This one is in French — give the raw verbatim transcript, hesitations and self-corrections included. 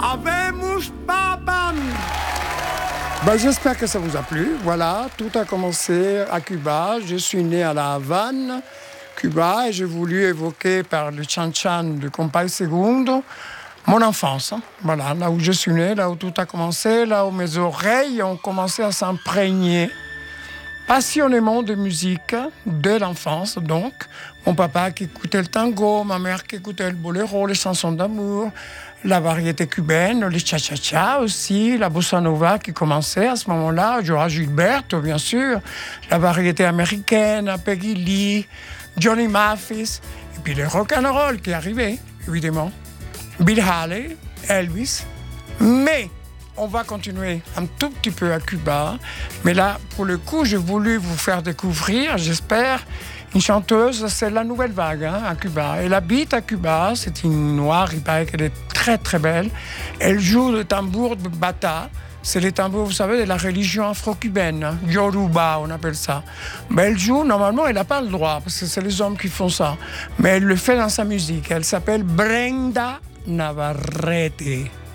Habemos papam. Ben, j'espère que ça vous a plu. Voilà, tout a commencé à Cuba. Je suis né à La Havane, Cuba, et j'ai voulu évoquer par le chan-chan de Compay Segundo mon enfance. Hein. Voilà, là où je suis né, là où tout a commencé, là où mes oreilles ont commencé à s'imprégner passionnément de musique dès l'enfance. Donc, mon papa qui écoutait le tango, ma mère qui écoutait le boléro, les chansons d'amour, la variété cubaine, les cha-cha-cha aussi, la bossa nova qui commençait à ce moment-là, Joao Gilberto, bien sûr, la variété américaine, Peggy Lee, Johnny Mathis, et puis le rock and roll qui arrivait, évidemment, Bill Haley, Elvis, mais on va continuer un tout petit peu à Cuba. Mais là, pour le coup, j'ai voulu vous faire découvrir, j'espère, une chanteuse, c'est la nouvelle vague hein, à Cuba. Elle habite à Cuba, c'est une noire, il paraît qu'elle est très très belle. Elle joue le tambour de bata. C'est les tambours, vous savez, de la religion afro-cubaine, hein, Yoruba, on appelle ça. Mais elle joue, normalement, elle n'a pas le droit, parce que c'est les hommes qui font ça. Mais elle le fait dans sa musique. Elle s'appelle Brenda Navarrete.